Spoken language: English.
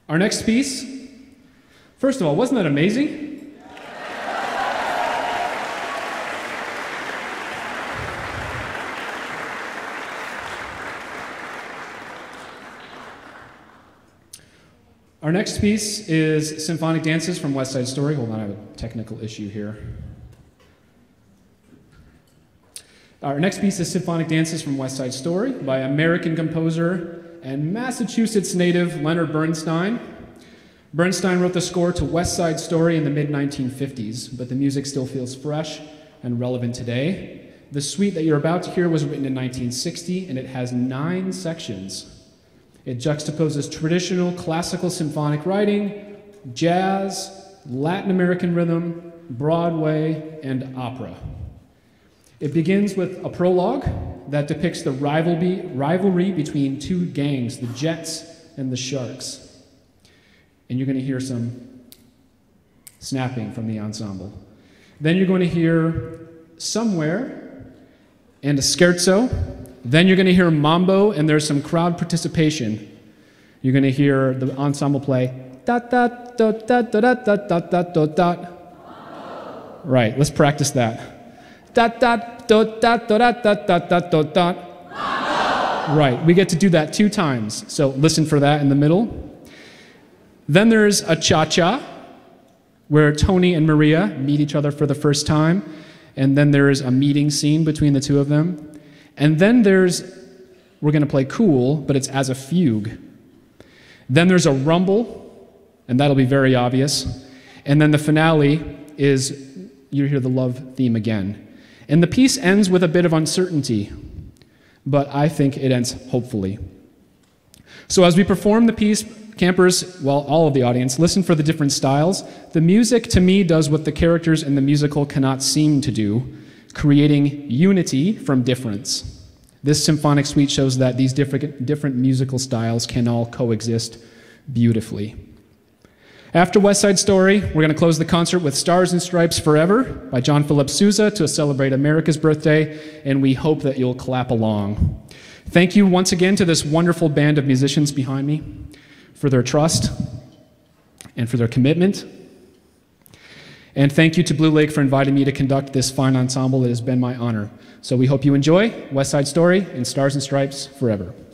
Our next piece, first of all, wasn't that amazing? Our next piece is Symphonic Dances from West Side Story. Hold on, I have a technical issue here. Our next piece is Symphonic Dances from West Side Story by American composer and Massachusetts native Leonard Bernstein. Bernstein wrote the score to West Side Story in the mid-1950s, but the music still feels fresh and relevant today. The suite that you're about to hear was written in 1960, and it has 9 sections. It juxtaposes traditional classical symphonic writing, jazz, Latin American rhythm, Broadway, and opera. It begins with a prologue that depicts the rivalry between 2 gangs, the Jets and the Sharks. And you're going to hear some snapping from the ensemble. Then you're going to hear Somewhere and a scherzo. Then you're going to hear mambo, and there's some crowd participation. You're going to hear the ensemble play dot dot dot dot dot dot dot dot dot dot. Right, let's practice that. Dot dot dot dot dot dot dot dot dot dot. Right, we get to do that 2 times. So listen for that in the middle. Then there's a cha-cha, where Tony and Maria meet each other for the first time, and then there's a meeting scene between the 2 of them. And then we're going to play cool, but it's as a fugue. Then there's a rumble, and that'll be very obvious. And then the finale is, you hear the love theme again. And the piece ends with a bit of uncertainty, but I think it ends hopefully. So as we perform the piece, campers, well, all of the audience, listen for the different styles. The music, to me, does what the characters in the musical cannot seem to do, creating unity from difference. This symphonic suite shows that these different musical styles can all coexist beautifully. After West Side Story, we're going to close the concert with Stars and Stripes Forever by John Philip Sousa to celebrate America's birthday, and we hope that you'll clap along. Thank you once again to this wonderful band of musicians behind me for their trust and for their commitment. And thank you to Blue Lake for inviting me to conduct this fine ensemble. It has been my honor. So we hope you enjoy West Side Story and Stars and Stripes Forever.